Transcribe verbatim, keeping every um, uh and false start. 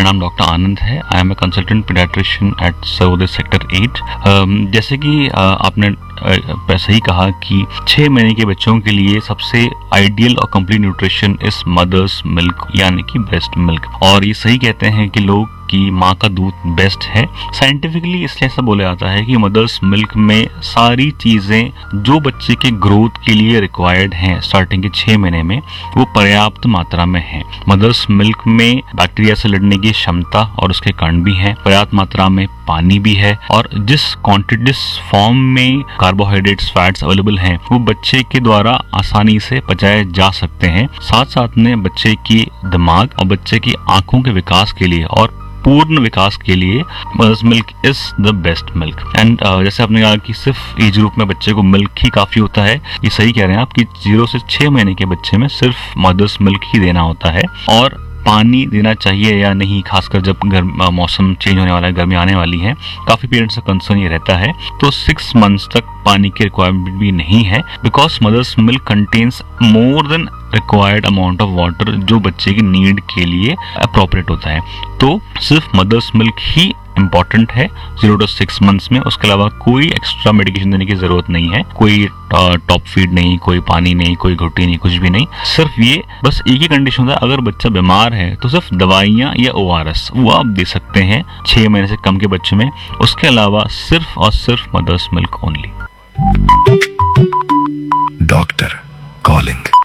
नाम डॉक्टर आनंद है। I M a consultant paediatrician eight Sarvodaya sector eight. जैसे कि uh, आपने uh, सही कहा कि छः महीने के बच्चों के लिए सबसे आइडियल और complete nutrition is mother's milk यानी कि ब्रेस्ट मिल्क। और ये सही कहते हैं कि लोग कि माँ का दूध बेस्ट है। साइंटिफिकली इसलिए ऐसा बोला जाता है कि मदर्स मिल्क में सारी चीज़ें जो बच्चे के ग्रोथ के लिए रिक्वायर्ड हैं स्टार्टिंग के छः महीने में वो पर्याप्त मात्रा में है। मदर्स मिल्क में बैक्टीरिया से लड़ने की क्षमता और उसके कण भी हैं, पर्याप्त मात्रा में पानी भी है और जिस क्वांटिटी जिस फॉर्म में कार्बोहाइड्रेट्स फैट्स अवेलेबल हैं वो बच्चे के द्वारा आसानी से पचाए जा सकते हैं। साथ साथ में बच्चे की दिमाग और बच्चे की आंखों के विकास के लिए और पूर्ण विकास के लिए mother's milk is the best milk. And जैसे आपने कहा कि सिर्फ एज ग्रुप में बच्चे को मिल्क ही काफी होता है, ये सही कह रहे हैं आप कि जीरो से छह महीने के बच्चे में सिर्फ मदर्स मिल्क ही देना होता है। और पानी देना चाहिए या नहीं, खासकर जब गर्म मौसम चेंज होने वाला है, गर्मी आने वाली है, काफी पेरेंट्स का कंसर्न ये रहता है। तो सिक्स मंथ्स तक पानी की रिक्वायरमेंट भी नहीं है because mother's milk contains more than required amount of water जो बच्चे की नीड के लिए अप्रोप्रिएट होता है। तो सिर्फ मदर्स मिल्क ही इम्पॉर्टेंट है जीरो टू सिक्स मंथ्स में। उसके अलावा कोई एक्स्ट्रा मेडिकेशन देने की जरूरत नहीं है, कोई टॉप फीड नहीं, कोई पानी नहीं, कोई घुट्टी नहीं, कुछ भी नहीं। सिर्फ ये बस एक ही कंडीशन होता है, अगर बच्चा बीमार है तो सिर्फ दवाइयाँ या ओ आर एस वो आप दे सकते हैं छह महीने से कम के बच्चे में। उसके अलावा सिर्फ और सिर्फ mother's milk only. Doctor calling.